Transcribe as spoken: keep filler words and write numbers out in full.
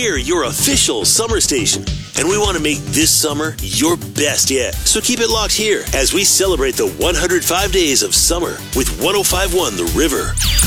We're your official summer station, and we want to make this summer your best yet. So keep it locked here as we celebrate the one hundred five days of summer with one oh five point one The River.